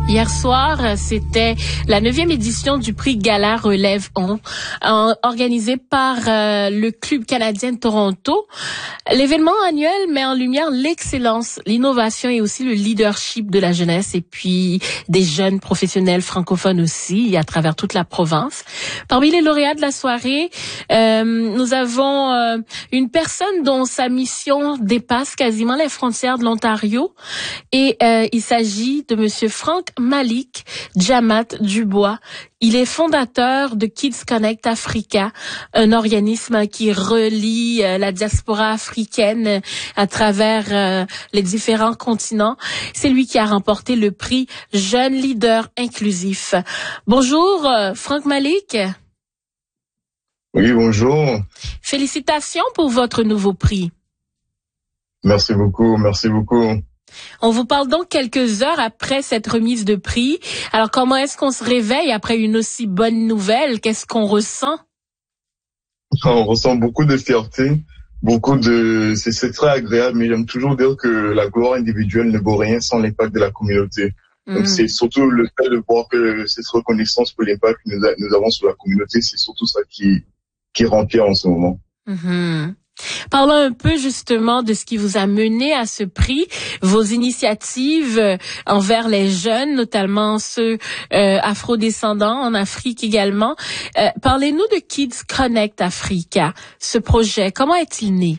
Hier soir, c'était la 9e édition du prix Gala Relève On, organisé par le Club canadien de Toronto. L'événement annuel met en lumière l'excellence, l'innovation et aussi le leadership de la jeunesse et puis des jeunes professionnels francophones aussi à travers toute la province. Parmi les lauréats de la soirée, nous avons une personne dont sa mission dépasse quasiment les frontières de l'Ontario et il s'agit de Monsieur Frank Malik Djamat Dubois. Il est fondateur de Kids Connect Africa, un organisme qui relie la diaspora africaine à travers les différents continents. C'est lui qui a remporté le prix Jeune Leader Inclusif. Bonjour, Frank Malik. Oui, bonjour. Félicitations pour votre nouveau prix. Merci beaucoup, merci beaucoup. On vous parle donc quelques heures après cette remise de prix. Alors, comment est-ce qu'on se réveille après une aussi bonne nouvelle? Qu'est-ce qu'on ressent? On ressent beaucoup de fierté, c'est très agréable, mais j'aime toujours dire que la gloire individuelle ne vaut rien sans l'impact de la communauté. Donc, c'est surtout le fait de voir que cette reconnaissance pour l'impact que nous avons sur la communauté, c'est surtout ça qui rend fier en ce moment. Parlons un peu justement de ce qui vous a mené à ce prix, vos initiatives envers les jeunes, notamment ceux afrodescendants en Afrique également. Parlez-nous de Kids Connect Africa, ce projet. Comment est-il né?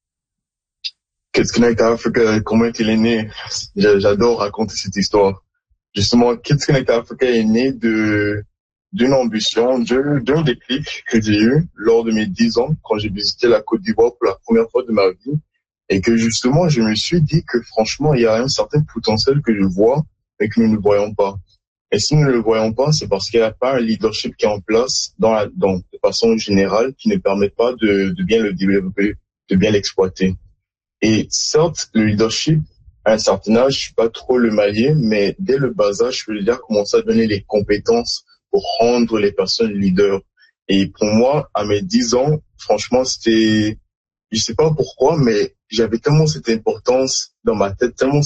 Kids Connect Africa, comment est-il né? J'adore raconter cette histoire. Justement, Kids Connect Africa est né d'une ambition, d'un déclic que j'ai eu lors de mes 10 ans quand j'ai visité la Côte d'Ivoire pour la première fois de ma vie et que justement je me suis dit que franchement il y a un certain potentiel que je vois mais que nous ne voyons pas. Et si nous ne le voyons pas, c'est parce qu'il n'y a pas un leadership qui est en place de façon générale qui ne permet pas de bien le développer, de bien l'exploiter. Et certes, le leadership, à un certain âge, je suis pas trop le malien, mais dès le bas âge, je veux dire commencer à donner les compétences pour rendre les personnes leaders. Et pour moi, à mes 10 ans, franchement, je sais pas pourquoi, mais j'avais tellement cette importance dans ma tête, tellement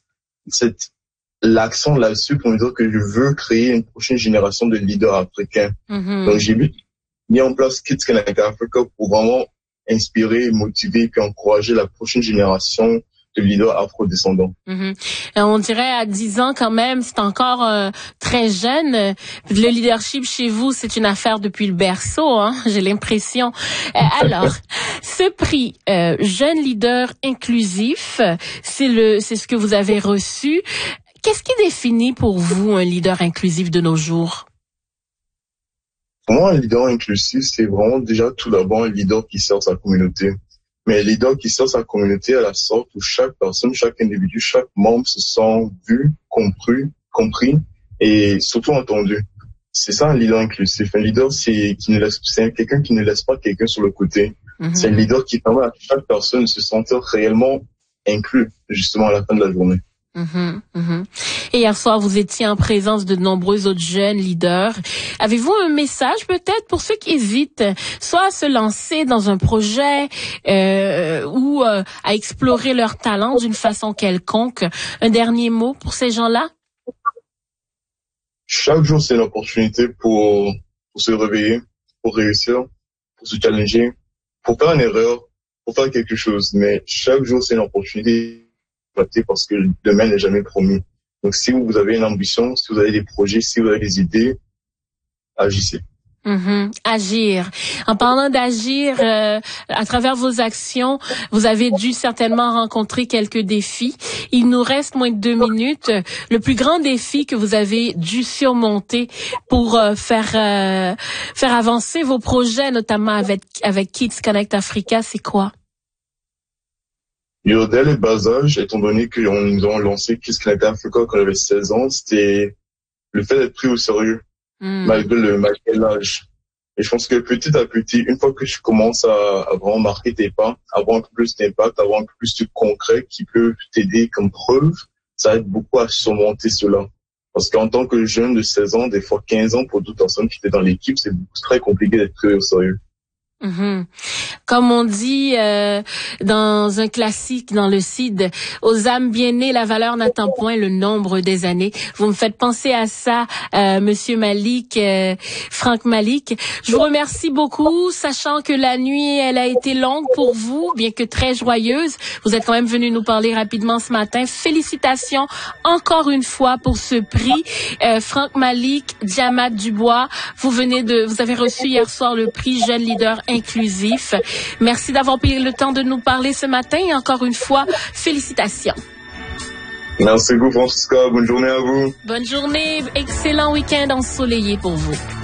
l'accent là-dessus pour me dire que je veux créer une prochaine génération de leaders africains. Donc, j'ai mis en place Kids Connect Africa pour vraiment inspirer, motiver, puis encourager la prochaine génération de leaders afro-descendants. On dirait à 10 ans quand même, c'est encore très jeune. Le leadership chez vous, c'est une affaire depuis le berceau, hein, j'ai l'impression. Alors, ce prix Jeune Leader Inclusif, c'est ce que vous avez reçu. Qu'est-ce qui définit pour vous un leader inclusif de nos jours? Pour moi, un leader inclusif, c'est vraiment déjà tout d'abord un leader qui sert sa communauté. Mais un leader qui sert sa communauté à la sorte où chaque personne, chaque individu, chaque membre se sent vu, compris et surtout entendu. C'est ça un leader inclusif. Un leader, c'est quelqu'un qui ne laisse pas quelqu'un sur le côté. C'est un leader qui permet à chaque personne de se sentir réellement inclus, justement à la fin de la journée. Et hier soir, vous étiez en présence de nombreux autres jeunes leaders. Avez-vous un message peut-être pour ceux qui hésitent, soit à se lancer dans un projet ou à explorer leur talent d'une façon quelconque? Un dernier mot pour ces gens-là? Chaque jour, c'est une opportunité pour se réveiller, pour réussir, pour se challenger, pour faire une erreur, pour faire quelque chose. Mais chaque jour, c'est une opportunité parce que demain n'est jamais promis. Donc, si vous avez une ambition, si vous avez des projets, si vous avez des idées, agissez. Agir. En parlant d'agir, à travers vos actions, vous avez dû certainement rencontrer quelques défis. Il nous reste moins de 2 minutes. Le plus grand défi que vous avez dû surmonter pour faire avancer vos projets, notamment avec Kids Connect Africa, c'est quoi? Dès le bas âge, étant donné qu'on nous a lancé Kids Connect Africa quand j'avais 16 ans, c'était le fait d'être pris au sérieux, malgré l'âge. Et je pense que petit à petit, une fois que tu commences à vraiment marquer tes pas, avoir un peu plus d'impact, avoir un peu plus de concret qui peut t'aider comme preuve, ça aide beaucoup à surmonter cela. Parce qu'en tant que jeune de 16 ans, des fois 15 ans pour d'autres personnes qui étaient dans l'équipe, c'est très compliqué d'être pris au sérieux. Mhm. Comme on dit dans un classique dans le CID, aux âmes bien nées, la valeur n'attend point le nombre des années. Vous me faites penser à ça, Monsieur Malik, Franck Malik. Je vous remercie beaucoup, sachant que la nuit, elle a été longue pour vous, bien que très joyeuse. Vous êtes quand même venu nous parler rapidement ce matin. Félicitations encore une fois pour ce prix. Franck Malik, Diamat Dubois, vous avez reçu hier soir le prix Jeune Leader Inclusif. Merci d'avoir pris le temps de nous parler ce matin et encore une fois, félicitations. Merci beaucoup, Francisca. Bonne journée à vous. Bonne journée. Excellent week-end ensoleillé pour vous.